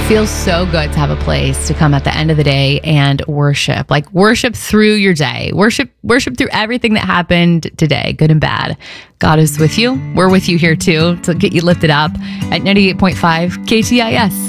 feels so good to have a place to come at the end of the day and worship, like worship through your day, worship through everything that happened today, good and bad. God is with you. We're with you here too to get you lifted up at 98.5 KTIS.